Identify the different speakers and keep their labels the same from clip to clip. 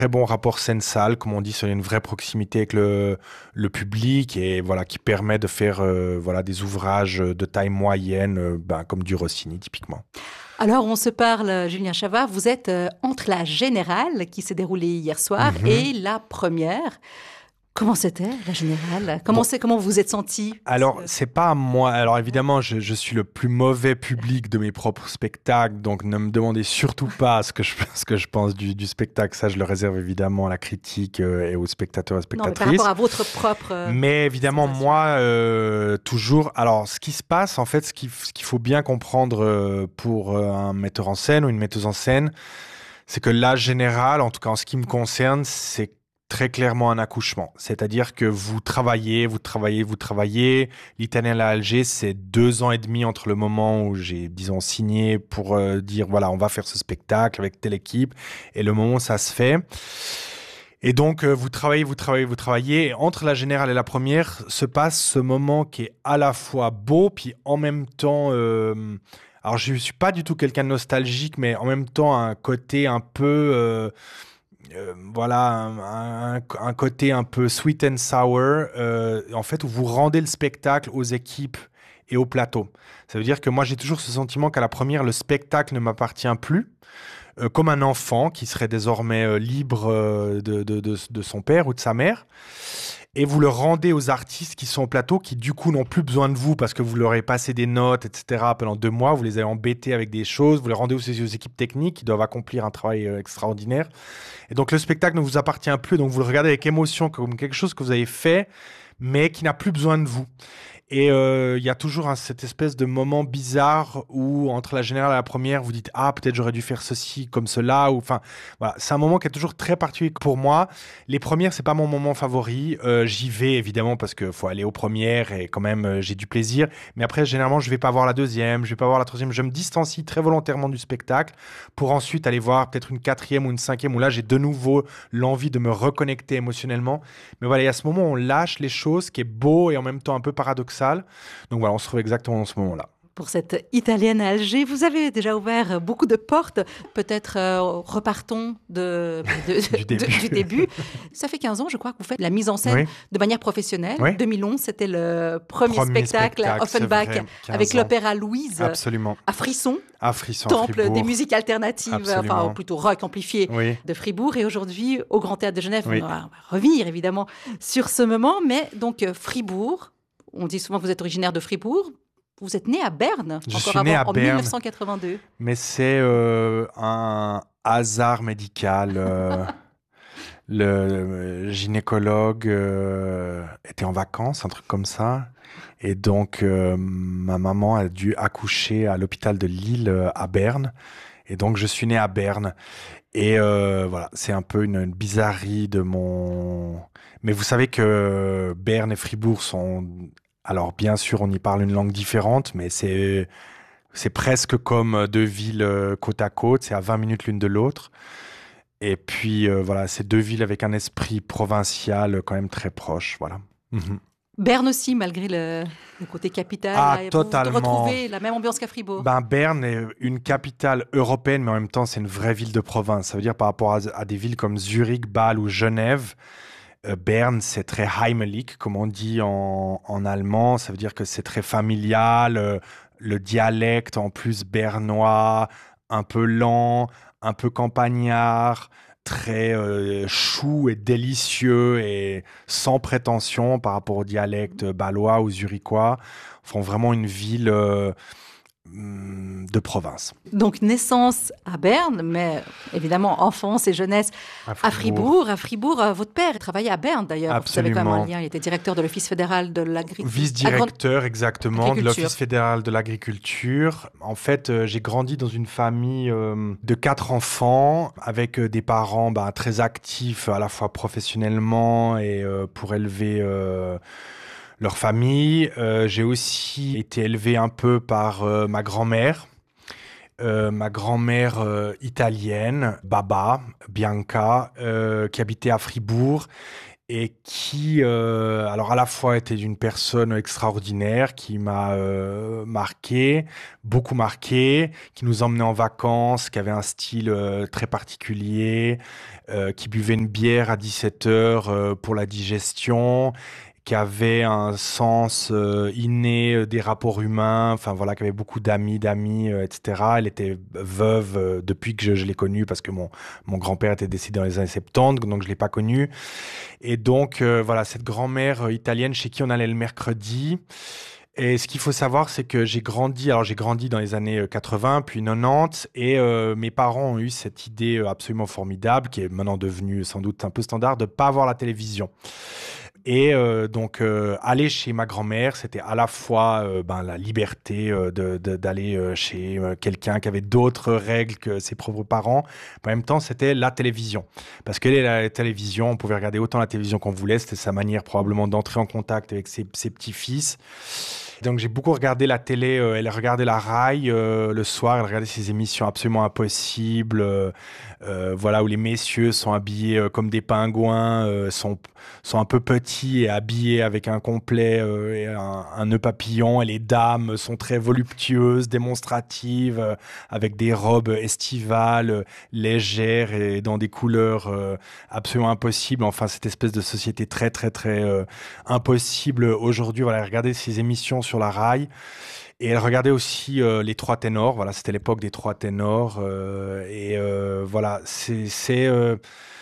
Speaker 1: très bon rapport scène-salle, comme on dit, il y a une vraie proximité avec le public et voilà, qui permet de faire voilà, des ouvrages de taille moyenne, comme du Rossini typiquement.
Speaker 2: Alors, on se parle, Julien Chavard, vous êtes entre la Générale qui s'est déroulée hier soir et la première. Comment c'était, la Générale? Comment vous vous êtes senti?
Speaker 1: Alors, c'est pas à moi. Alors, évidemment, je suis le plus mauvais public de mes propres spectacles, donc ne me demandez surtout pas ce que je pense du spectacle. Ça, je le réserve évidemment à la critique et aux spectateurs et
Speaker 2: Non, mais
Speaker 1: spectatrices.
Speaker 2: par rapport à votre propre...
Speaker 1: Mais évidemment, moi, toujours... Alors, ce qui se passe, en fait, ce qu'il faut bien comprendre pour un metteur en scène ou une metteuse en scène, c'est que la Générale, en tout cas en ce qui me concerne, c'est très clairement un accouchement. C'est-à-dire que vous travaillez. L'Italien à Alger, c'est 2 ans et demi entre le moment où j'ai, disons, signé pour dire, voilà, on va faire ce spectacle avec telle équipe, et le moment où ça se fait. Et donc, vous travaillez. Et entre la Générale et la première se passe ce moment qui est à la fois beau, puis en même temps... alors, je ne suis pas du tout quelqu'un de nostalgique, mais en même temps, un côté un peu... voilà, un côté un peu sweet and sour, en fait, où vous rendez le spectacle aux équipes et au plateau. Ça veut dire que moi, j'ai toujours ce sentiment qu'à la première, le spectacle ne m'appartient plus, comme un enfant qui serait désormais libre de son père ou de sa mère. Et vous le rendez aux artistes qui sont au plateau, qui du coup n'ont plus besoin de vous parce que vous leur avez passé des notes, etc. pendant 2 mois, vous les avez embêtés avec des choses, vous les rendez aussi aux équipes techniques qui doivent accomplir un travail extraordinaire. Et donc le spectacle ne vous appartient plus, donc vous le regardez avec émotion comme quelque chose que vous avez fait, mais qui n'a plus besoin de vous. Et il y a toujours cette espèce de moment bizarre où, entre la Générale et la première, vous dites « Ah, peut-être j'aurais dû faire ceci comme cela ». Enfin, voilà, c'est un moment qui est toujours très particulier pour moi. Les premières, c'est pas mon moment favori. J'y vais, évidemment, parce qu'il faut aller aux premières et quand même, j'ai du plaisir. Mais après, généralement, je vais pas voir la deuxième, je vais pas voir la troisième. Je me distancie très volontairement du spectacle pour ensuite aller voir peut-être une quatrième ou une cinquième où là, j'ai de nouveau l'envie de me reconnecter émotionnellement. Mais voilà, il y a ce moment où on lâche les choses, qui est beau et en même temps un peu paradoxal. Donc voilà, on se trouve exactement dans ce moment-là.
Speaker 2: Pour cette Italienne à Alger, vous avez déjà ouvert beaucoup de portes. Peut-être repartons du début. Ça fait 15 ans, je crois, que vous faites la mise en scène de manière professionnelle.
Speaker 1: Oui.
Speaker 2: 2011, c'était le premier spectacle à Offenbach avec l'Opéra Louise.
Speaker 1: Absolument.
Speaker 2: À Frisson.
Speaker 1: À Frisson,
Speaker 2: temple
Speaker 1: Fribourg.
Speaker 2: des musiques alternatives, enfin plutôt rock amplifié de Fribourg. Et aujourd'hui, au Grand Théâtre de Genève, on va revenir évidemment sur ce moment. Mais donc Fribourg, on dit souvent que vous êtes originaire de Fribourg. Vous êtes né à Berne, en 1982.
Speaker 1: Mais c'est un hasard médical. Le gynécologue était en vacances, un truc comme ça. Et donc, ma maman a dû accoucher à l'hôpital de Lille à Berne. Et donc, je suis né à Berne. Et voilà, c'est un peu une bizarrerie de mon... Mais vous savez que Berne et Fribourg sont... Alors, bien sûr, on y parle une langue différente, mais c'est presque comme 2 villes côte à côte. C'est à 20 minutes l'une de l'autre. Et puis, voilà, c'est 2 villes avec un esprit provincial quand même très proche, voilà.
Speaker 2: Berne aussi, malgré le côté capitale.
Speaker 1: Ah,
Speaker 2: Vous
Speaker 1: totalement.
Speaker 2: retrouvez la même ambiance qu'à Fribourg.
Speaker 1: Berne est une capitale européenne, mais en même temps, c'est une vraie ville de province. Ça veut dire par rapport à des villes comme Zurich, Bâle ou Genève, Berne, c'est très heimelig, comme on dit en allemand. Ça veut dire que c'est très familial. Le dialecte, en plus, bernois, un peu lent, un peu campagnard, très chou et délicieux et sans prétention par rapport au dialecte bâlois ou zurichois. Font vraiment une ville de province.
Speaker 2: Donc, naissance à Berne, mais évidemment, enfance et jeunesse à Fribourg. À Fribourg, votre père travaillait à Berne, d'ailleurs.
Speaker 1: Absolument.
Speaker 2: Vous avez quand même un lien. Il était directeur de l'Office fédéral de l'agriculture.
Speaker 1: Vice-directeur, exactement, de l'Office fédéral de l'agriculture. En fait, j'ai grandi dans une famille de 4 enfants, avec des parents très actifs, à la fois professionnellement et pour élever... leur famille. J'ai aussi été élevé un peu par ma grand-mère. Ma grand-mère italienne, Baba, Bianca, qui habitait à Fribourg et qui, alors à la fois était une personne extraordinaire qui m'a marqué, beaucoup marqué, qui nous emmenait en vacances, qui avait un style très particulier, qui buvait une bière à 17h pour la digestion, qui avait un sens inné des rapports humains, enfin voilà, qui avait beaucoup d'amis, etc. Elle était veuve depuis que je l'ai connue, parce que mon grand-père était décédé dans les années 70, donc je l'ai pas connue. Et donc voilà, cette grand-mère italienne chez qui on allait le mercredi. Et ce qu'il faut savoir, c'est que j'ai grandi dans les années 80, puis 90, et mes parents ont eu cette idée absolument formidable, qui est maintenant devenue sans doute un peu standard, de pas voir la télévision. Et donc, aller chez ma grand-mère, c'était à la fois la liberté d'aller chez quelqu'un qui avait d'autres règles que ses propres parents. En même temps, c'était la télévision. Parce que la télévision, on pouvait regarder autant la télévision qu'on voulait. C'était sa manière probablement d'entrer en contact avec ses petits-fils. Donc, j'ai beaucoup regardé la télé. Elle regardait la Rai le soir. Elle regardait ces émissions absolument impossibles. Voilà, où les messieurs sont habillés comme des pingouins, sont un peu petits et habillés avec un complet et un nœud papillon. Et les dames sont très voluptueuses, démonstratives, avec des robes estivales, légères et dans des couleurs absolument impossibles. Enfin, cette espèce de société très, très, très impossible aujourd'hui. Voilà, regardez ces émissions sur la Rai. Et elle regardait aussi les Trois Ténors. Voilà, c'était l'époque des Trois Ténors. Voilà, c'est en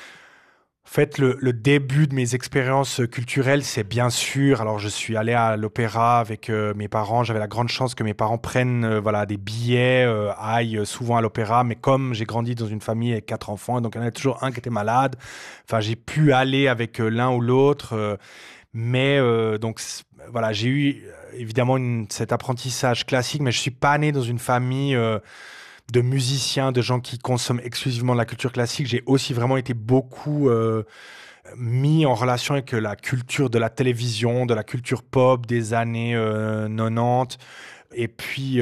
Speaker 1: fait le début de mes expériences culturelles, c'est bien sûr. Alors, je suis allé à l'opéra avec mes parents. J'avais la grande chance que mes parents prennent voilà, des billets, aillent souvent à l'opéra. Mais comme j'ai grandi dans une famille avec 4 enfants, donc il y en avait toujours un qui était malade. Enfin, j'ai pu aller avec l'un ou l'autre. Mais donc voilà, j'ai eu évidemment cet apprentissage classique, mais je suis pas né dans une famille de musiciens, de gens qui consomment exclusivement de la culture classique. J'ai aussi vraiment été beaucoup mis en relation avec la culture de la télévision, de la culture pop des années 90. Et puis,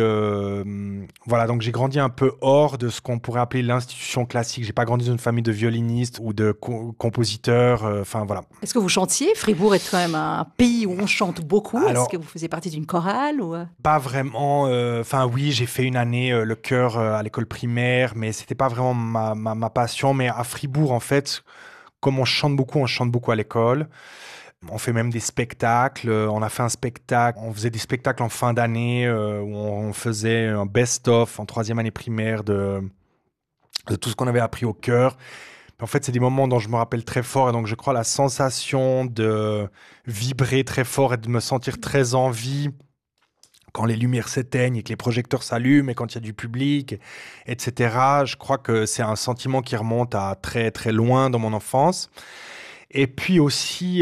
Speaker 1: voilà, donc j'ai grandi un peu hors de ce qu'on pourrait appeler l'institution classique. J'ai pas grandi dans une famille de violinistes ou de compositeurs, enfin voilà.
Speaker 2: Est-ce que vous chantiez? Fribourg est quand même un pays où on chante beaucoup. Alors, est-ce que vous faisiez partie d'une chorale ou...
Speaker 1: Pas vraiment. Enfin oui, j'ai fait une année le chœur à l'école primaire, mais c'était pas vraiment ma passion. Mais à Fribourg, en fait, comme on chante beaucoup à l'école. On fait même des spectacles. On a fait un spectacle. On faisait des spectacles en fin d'année où on faisait un best-of en 3e année primaire de tout ce qu'on avait appris au chœur. En fait, c'est des moments dont je me rappelle très fort. Et donc, je crois la sensation de vibrer très fort et de me sentir très en vie quand les lumières s'éteignent et que les projecteurs s'allument et quand il y a du public, etc. Je crois que c'est un sentiment qui remonte à très, très loin dans mon enfance. Et puis aussi,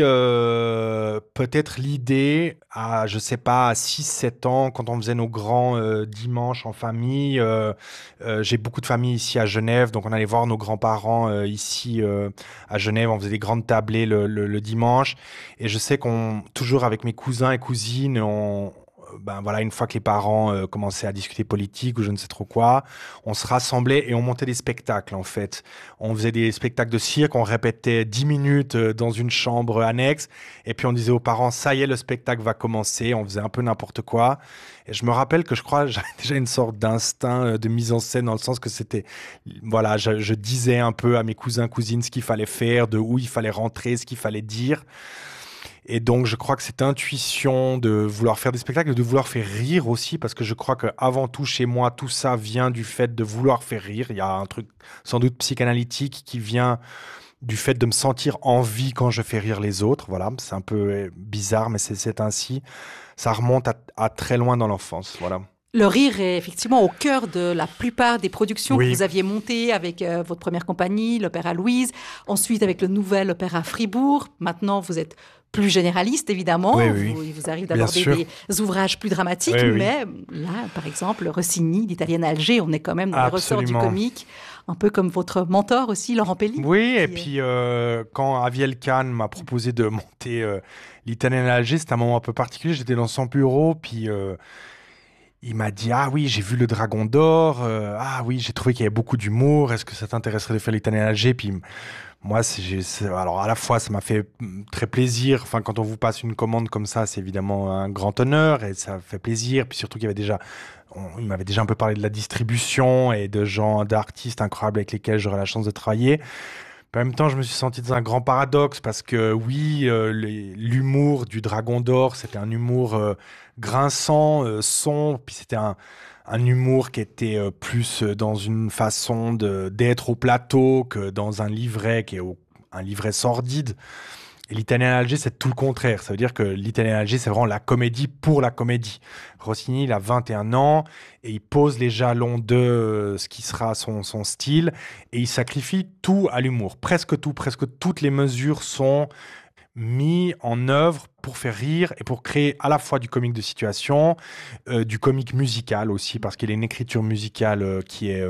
Speaker 1: peut-être l'idée, je sais pas, à 6-7 ans, quand on faisait nos grands dimanches en famille, j'ai beaucoup de familles ici à Genève, donc on allait voir nos grands-parents ici à Genève, on faisait des grandes tablées le dimanche. Et je sais toujours avec mes cousins et cousines, voilà, une fois que les parents commençaient à discuter politique ou je ne sais trop quoi, on se rassemblait et on montait des spectacles en fait. On faisait des spectacles de cirque, on répétait 10 minutes dans une chambre annexe et puis on disait aux parents, ça y est, le spectacle va commencer. On faisait un peu n'importe quoi. Et je me rappelle que je crois j'avais déjà une sorte d'instinct de mise en scène dans le sens que c'était, voilà, je disais un peu à mes cousins, cousines ce qu'il fallait faire, de où il fallait rentrer, ce qu'il fallait dire. Et donc, je crois que cette intuition de vouloir faire des spectacles et de vouloir faire rire aussi, parce que je crois qu'avant tout, chez moi, tout ça vient du fait de vouloir faire rire. Il y a un truc sans doute psychanalytique qui vient du fait de me sentir en vie quand je fais rire les autres. Voilà, c'est un peu bizarre, mais c'est ainsi. Ça remonte à très loin dans l'enfance, voilà.
Speaker 2: Le rire est effectivement au cœur de la plupart des productions que vous aviez montées avec votre première compagnie, l'Opéra Louise, ensuite avec le nouvel Opéra Fribourg. Maintenant, vous êtes plus généraliste, évidemment. Il vous arrive d'aborder des ouvrages plus dramatiques, mais là, par exemple, Rossini, l'Italienne Alger, on est quand même dans les ressorts du comique, un peu comme votre mentor aussi, Laurent Pelli.
Speaker 1: Oui, et puis quand Aviel Kahn m'a proposé de monter l'Italienne Alger, c'était un moment un peu particulier. J'étais dans son bureau, puis... il m'a dit « Ah oui, j'ai vu le Dragon d'Or. Ah oui, j'ai trouvé qu'il y avait beaucoup d'humour. Est-ce que ça t'intéresserait de faire l'Italienne Alger ?» Puis moi, alors à la fois, ça m'a fait très plaisir. Enfin, quand on vous passe une commande comme ça, c'est évidemment un grand honneur et ça fait plaisir. Puis surtout qu'il y avait déjà, il m'avait déjà un peu parlé de la distribution et d'artistes incroyables avec lesquels j'aurais la chance de travailler. En même temps, je me suis senti dans un grand paradoxe parce que oui, l'humour du Dragon d'Or, c'était un humour grinçant, sombre, puis c'était un humour qui était plus dans une façon d'être au plateau que dans un livret qui est un livret sordide. Et l'Italien à Alger, c'est tout le contraire. Ça veut dire que l'Italien à Alger, c'est vraiment la comédie pour la comédie. Rossini, il a 21 ans et il pose les jalons de ce qui sera son style et il sacrifie tout à l'humour. Presque toutes les mesures sont mises en œuvre pour faire rire et pour créer à la fois du comique de situation, du comique musical aussi, parce qu'il y a une écriture musicale qui est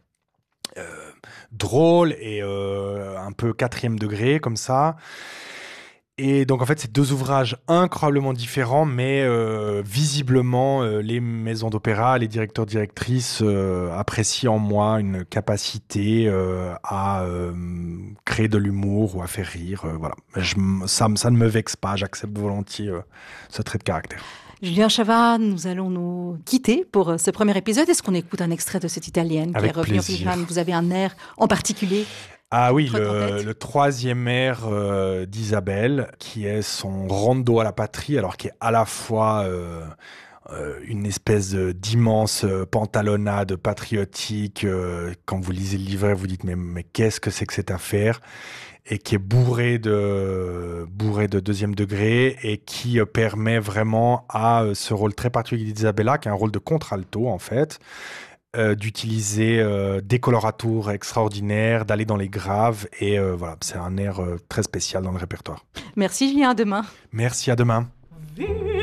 Speaker 1: drôle et un peu 4e degré, comme ça. Et donc, en fait, c'est 2 ouvrages incroyablement différents, mais visiblement, les maisons d'opéra, les directeurs, directrices apprécient en moi une capacité à créer de l'humour ou à faire rire. Voilà. Ça ne me vexe pas, j'accepte volontiers ce trait de caractère.
Speaker 2: Julien Chavat, nous allons nous quitter pour ce premier épisode. Est-ce qu'on écoute un extrait de cette italienne qui est revenue en Philippines ? Vous avez un air en particulier ?
Speaker 1: Ah oui, le 3e air d'Isabelle, qui est son rondo à la patrie, alors qui est à la fois une espèce d'immense pantalonnade patriotique. Quand vous lisez le livret, vous dites mais qu'est-ce que c'est que cette affaire ? Et qui est bourré de 2e degré et qui permet vraiment à ce rôle très particulier d'Isabella, qui est un rôle de contralto en fait, d'utiliser des coloratours extraordinaires, d'aller dans les graves et voilà, c'est un air très spécial dans le répertoire.
Speaker 2: Merci Julien, à demain.
Speaker 1: Merci, à demain.